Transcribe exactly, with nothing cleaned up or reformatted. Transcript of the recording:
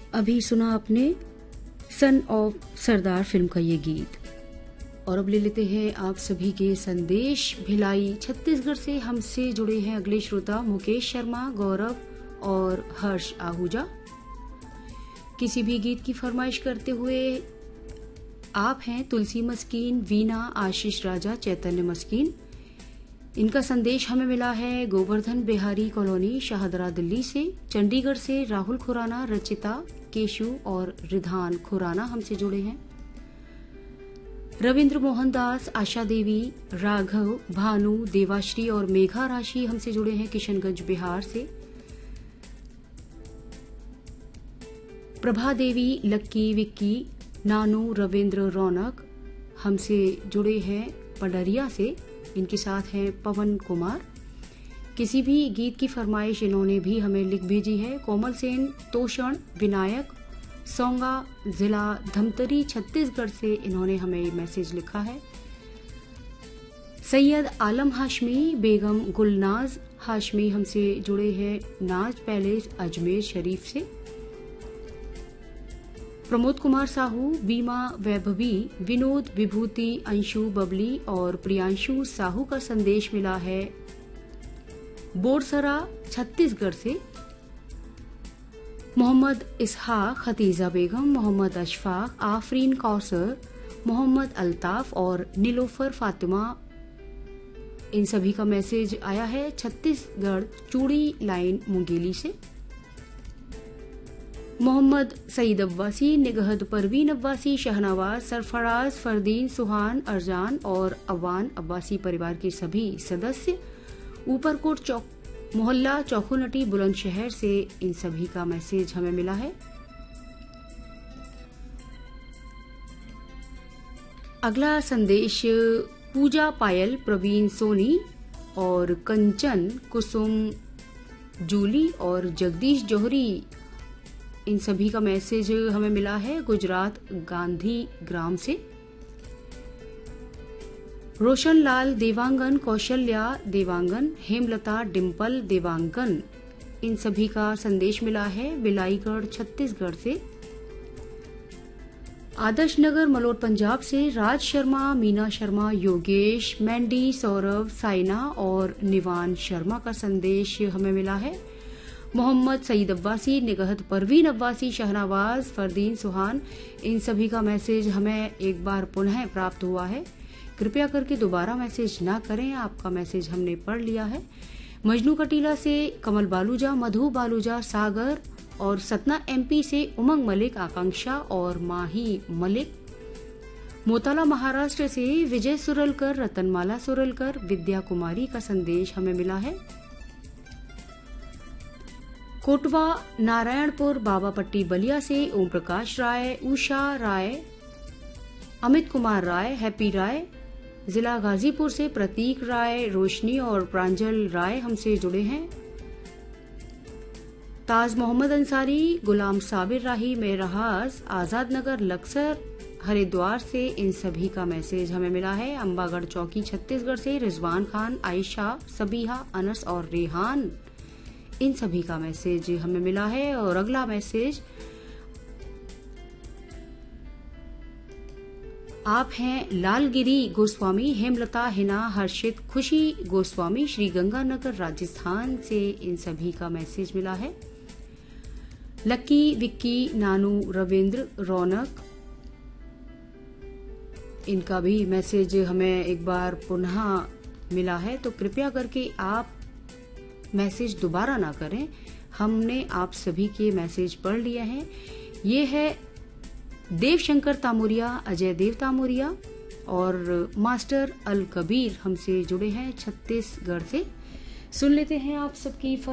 अभी सुना आपने सन ऑफ सरदार फिल्म का ये गीत। और अब ले लेते हैं आप सभी के संदेश। भिलाई छत्तीसगढ़ से हमसे जुड़े हैं अगले श्रोता मुकेश शर्मा, गौरव और हर्ष आहूजा। किसी भी गीत की फरमाइश करते हुए आप हैं तुलसी मस्कीन, वीना, आशीष राजा, चैतन्य मस्कीन। इनका संदेश हमें मिला है गोवर्धन बिहारी कॉलोनी, शाहदरा, दिल्ली से। चंडीगढ़ से राहुल खुराना, रचिता, केशु और रिधान खुराना हमसे जुड़े हैं। रविंद्र मोहन दास, आशा देवी, राघव, भानु, देवाश्री और मेघा राशि हमसे जुड़े हैं किशनगंज, बिहार से। प्रभा देवी, लक्की, विक्की, नानू, रविंद्र, रौनक हमसे जुड़े हैं पडरिया से। इनके साथ हैं पवन कुमार। किसी भी गीत की फरमाइश इन्होंने भी हमें लिख भेजी है। कोमल सेन, तोषण, विनायक, सोंगा, जिला धमतरी, छत्तीसगढ़ से इन्होंने हमें मैसेज लिखा है। सैयद आलम हाशमी, बेगम गुलनाज हाशमी हमसे जुड़े हैं नाज पैलेस, अजमेर शरीफ से। प्रमोद कुमार साहू, बीमा, वैभवी, विनोद, विभूति, अंशु, बबली और प्रियांशु साहू का संदेश मिला है बोरसरा, छत्तीसगढ़ से। मोहम्मद इसहाक, खतीजा बेगम, मोहम्मद अशफाक, आफरीन कौसर, मोहम्मद अल्ताफ और नीलोफर फातिमा, इन सभी का मैसेज आया है छत्तीसगढ़ चूड़ी लाइन मुंगेली से। मोहम्मद सईद अब्बासी, निगहत परवीन अब्बासी, शहनवाज, सरफराज, फरदीन, सुहान, अरजान और अवान अब्बासी परिवार के सभी सदस्य, ऊपरकोट चौक मोहल्ला चौखुनटी, बुलंदशहर से इन सभी का मैसेज हमें मिला है। अगला संदेश पूजा पायल, प्रवीण सोनी और कंचन, कुसुम, जूली और जगदीश जौहरी, इन सभी का मैसेज हमें मिला है गुजरात गांधी ग्राम से। रोशन लाल देवांगन, कौशल्या देवांगन, हेमलता, डिम्पल देवांगन, इन सभी का संदेश मिला है बिलाईगढ़, छत्तीसगढ़ से। आदर्श नगर मलोट, पंजाब से राज शर्मा, मीना शर्मा, योगेश, मैंडी, सौरभ, साइना और निवान शर्मा का संदेश हमें मिला है। मोहम्मद सईद अब्बासी, निगहत परवीन अब्बासी, शहनावाज, फरदीन, सुहान, इन सभी का मैसेज हमें एक बार पुनः प्राप्त हुआ है। कृपया करके दोबारा मैसेज ना करें, आपका मैसेज हमने पढ़ लिया है। मजनू कटीला से कमल बालूजा, मधु बालूजा, सागर और सतना एमपी से उमंग मलिक, आकांक्षा और माही मलिक। मोताला महाराष्ट्र से विजय सुरलकर, रतनमाला सुरलकर, विद्या कुमारी का संदेश हमें मिला है। कोटवा नारायणपुर बाबापट्टी बलिया से ओम प्रकाश राय, उषा राय, अमित कुमार राय, हैप्पी राय। जिला गाजीपुर से प्रतीक राय, रोशनी और प्रांजल राय हमसे जुड़े हैं। ताज मोहम्मद अंसारी, गुलाम साबिर राही, मेरहाज, आजाद नगर, लक्सर, हरिद्वार से इन सभी का मैसेज हमें मिला है। अंबागढ़ चौकी, छत्तीसगढ़ से रिजवान खान, आयशा, सबीहा, अनस और रेहान, इन सभी का मैसेज हमें मिला है। और अगला मैसेज आप हैं लालगिरी गोस्वामी, हेमलता, हिना, हर्षित, खुशी गोस्वामी, श्री गंगानगर, राजस्थान से इन सभी का मैसेज मिला है। लक्की, विक्की, नानू, रविंद्र, रौनक, इनका भी मैसेज हमें एक बार पुनः मिला है। तो कृपया करके आप मैसेज दोबारा ना करें, हमने आप सभी के मैसेज पढ़ लिए हैं। ये है देवशंकर तामुरिया, अजय देव तामुरिया और मास्टर अल कबीर हमसे जुड़े हैं छत्तीसगढ़ से। सुन लेते हैं आप सबकी